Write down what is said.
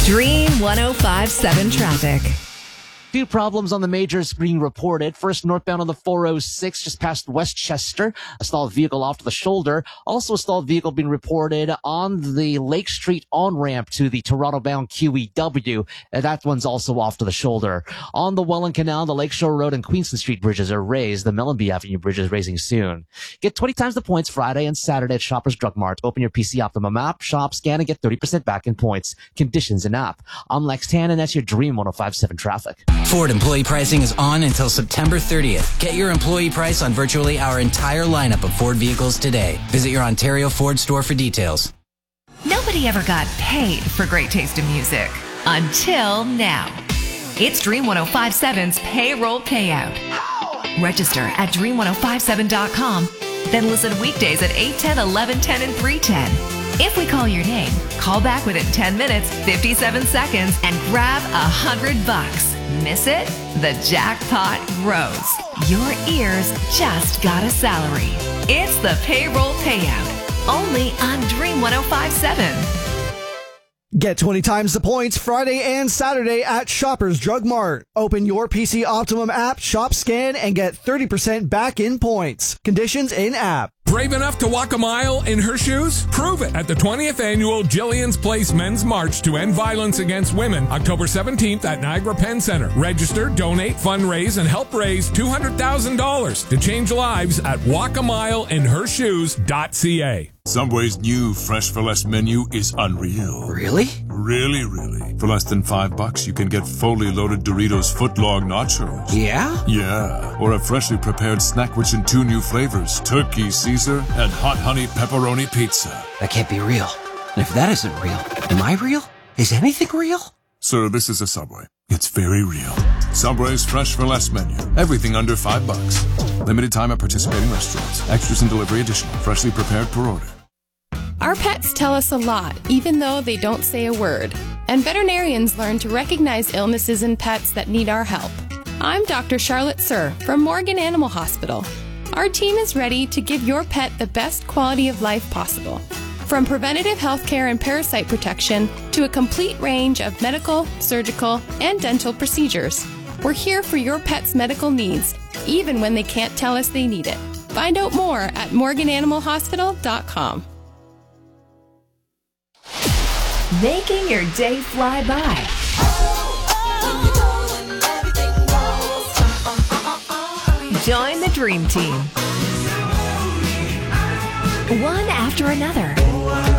Dream 105.7 traffic. Few problems on the majors being reported. First, northbound on the 406, just past Westchester. A stalled vehicle off to the shoulder. Also, a stalled vehicle being reported on the Lake Street on-ramp to the Toronto-bound QEW. That one's also off to the shoulder. On the Welland Canal, the Lakeshore Road and Queenston Street bridges are raised. The Mellenby Avenue bridge is raising soon. Get 20 times the points Friday and Saturday at Shoppers Drug Mart. Open your PC Optimum app, shop, scan, and get 30% back in points. Conditions in app. I'm Lex Tan, and that's your Dream 105.7 traffic. Ford employee pricing is on until September 30th. Get your employee price on virtually our entire lineup of Ford vehicles today. Visit your Ontario Ford store for details. Nobody ever got paid for great taste in music. Until now. It's Dream 105.7's payroll payout. Register at dream1057.com. Then listen weekdays at 8:10, 11:10, and 3:10. If we call your name, call back within 10 minutes, 57 seconds, and grab $100. Miss it? The jackpot grows. Your ears just got a salary. It's the payroll payout. Only on Dream 105.7. Get 20 times the points Friday and Saturday at Shoppers Drug Mart. Open your PC Optimum app, shop, scan, and get 30% back in points. Conditions in app. Brave enough to walk a mile in her shoes? Prove it at the 20th annual Jillian's Place Men's March to End Violence Against Women, October 17th at Niagara Penn Center. Register, donate, fundraise, and help raise $200,000 to change lives at walkamileinhershoes.ca. Subway's new Fresh for Less menu is unreal. Really? Really. For less than $5, you can get fully loaded Doritos footlong nachos. Yeah? Yeah. Or a freshly prepared snack rich in 2 new flavors, Turkey Caesar and Hot Honey Pepperoni Pizza. That can't be real. And if that isn't real, am I real? Is anything real? Sir, this is a Subway. It's very real. Subway's Fresh for Less menu. Everything under $5. Limited time at participating restaurants. Extras and delivery additional. Freshly prepared per order. Our pets tell us a lot, even though they don't say a word. And veterinarians learn to recognize illnesses in pets that need our help. I'm Dr. Charlotte Sir from Morgan Animal Hospital. Our team is ready to give your pet the best quality of life possible. From preventative health care and parasite protection to a complete range of medical, surgical, and dental procedures. We're here for your pet's medical needs, even when they can't tell us they need it. Find out more at morgananimalhospital.com. Making your day fly by. Join the Dream Team. One after another.